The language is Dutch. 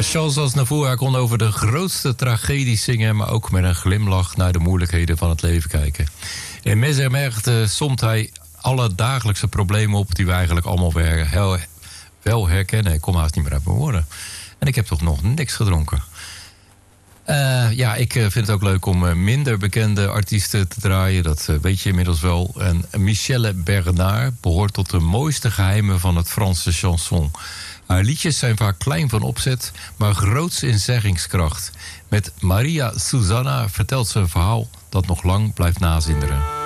Charles Aznavour, hij kon over de grootste tragedies zingen, maar ook met een glimlach naar de moeilijkheden van het leven kijken. In Mes en Merde somt hij alle dagelijkse problemen op die we eigenlijk allemaal wel herkennen. Ik kom haast niet meer uit mijn woorden. En ik heb toch nog niks gedronken. Ik vind het ook leuk om minder bekende artiesten te draaien. Dat weet je inmiddels wel. En Michelle Bernard behoort tot de mooiste geheimen van het Franse chanson. Haar liedjes zijn vaak klein van opzet, maar groots in zeggingskracht. Met Maria Susanna vertelt ze een verhaal dat nog lang blijft nazinderen.